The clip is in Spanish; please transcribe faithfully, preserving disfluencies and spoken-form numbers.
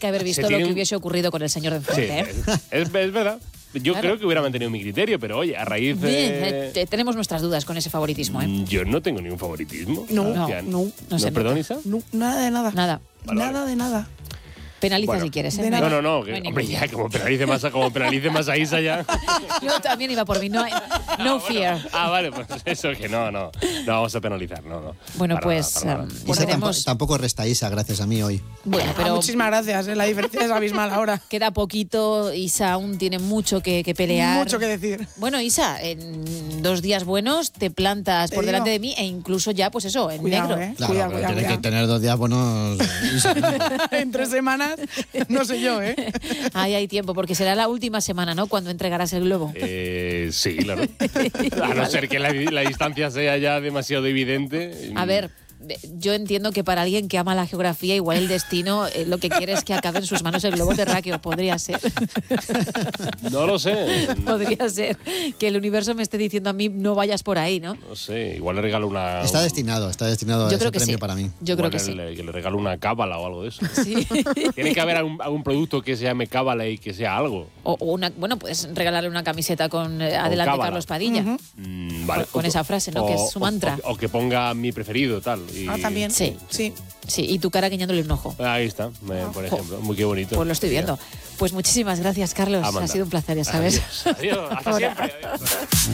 que haber visto lo que un... hubiese ocurrido con el señor de enfrente. Sí, ¿eh? es, es verdad. Yo claro. creo que hubiera mantenido mi criterio, pero oye, a raíz de... Eh, tenemos nuestras dudas con ese favoritismo, ¿eh? Yo no tengo ningún favoritismo. No, no, no. No, ¿No, sé, perdón, Isa? No, nada de nada. Nada. Vale, nada vale. de nada. Penaliza bueno, si quieres, ¿eh? No, no, no. Que, no hombre, ya, como penalice más a, como penalice más a Isa ya. Yo también iba por mí. No, no ah, fear. Bueno. Ah, vale, pues eso que no, no. No vamos a penalizar, no, no. Bueno, para pues... Nada, um, Isa tenemos... tampoco, tampoco resta Isa, gracias a mí hoy. Bueno, pero... Ah, muchísimas gracias, ¿eh? La diferencia es abismal ahora. Queda poquito, Isa aún tiene mucho que, que pelear. Mucho que decir. Bueno, Isa, en dos días buenos te plantas por te delante digo. de mí e incluso ya, pues eso, en cuidado, negro. ¿eh? Claro, cuidado, pero cuidado, tienes cuidado. que tener dos días buenos. En tres semanas, no sé yo, ¿eh? Ahí hay tiempo, porque será la última semana, ¿no? Cuando entregarás el globo. Eh, sí, claro. A no ser que la, la distancia sea ya demasiado evidente. A ver, yo entiendo que para alguien que ama la geografía, igual el destino eh, lo que quiere es que acabe en sus manos el globo terráqueo. Podría ser. No lo sé. Podría ser que el universo me esté diciendo a mí no vayas por ahí, ¿no? No sé, igual le regalo una... Está destinado, está destinado yo a creo ese que premio sí. para mí. Yo creo que le, sí. Le, que le regalo una cábala o algo de eso. Sí. Tiene que haber algún, algún producto que se llame cábala y que sea algo. O, o una, bueno, puedes regalarle una camiseta con eh, Adelante cábala. Carlos Padilla. Uh-huh. Mm, vale. Con, con esa frase, ¿no? O, que es su mantra. O, o, o que ponga mi preferido, tal. Y, Ah, también. Sí. Sí. Sí, y tu cara guiñándole un ojo. Ahí está, me, por ejemplo. Muy qué bonito. Pues lo estoy viendo. Pues muchísimas gracias, Carlos. Amanda. Ha sido un placer, ya sabes. Adiós, adiós. Hasta siempre. Adiós.